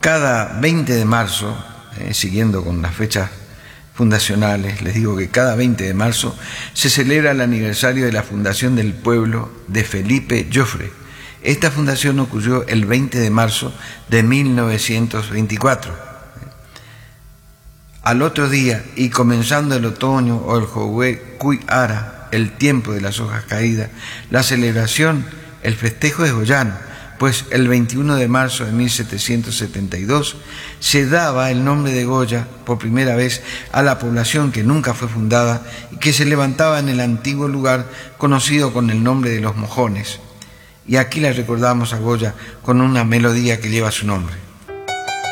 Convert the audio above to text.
Cada 20 de marzo, siguiendo con las fechas fundacionales, les digo que cada 20 de marzo se celebra el aniversario de la fundación del pueblo de Felipe Joffre. Esta fundación ocurrió el 20 de marzo de 1924. Al otro día, y comenzando el otoño o el Jowe Cuy Ara, el tiempo de las hojas caídas, la celebración, el festejo es goyano, pues el 21 de marzo de 1772 se daba el nombre de Goya por primera vez a la población que nunca fue fundada y que se levantaba en el antiguo lugar conocido con el nombre de Los Mojones. Y aquí le recordamos a Goya con una melodía que lleva su nombre.